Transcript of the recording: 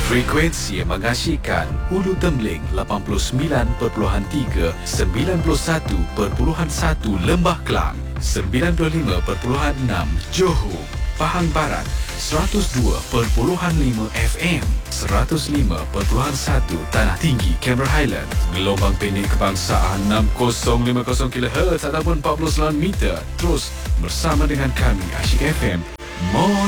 Frekuensi yang mengasyikkan Hulu Tembeling 89.3, 91.1 Lembah Kelang, 95.6 Johor, Pahang Barat, 102.5 FM, 105.1 Tanah Tinggi, Cameron Highland, gelombang pendek kebangsaan 6050 kHz ataupun 49 meter. Terus bersama dengan kami Asyik FM.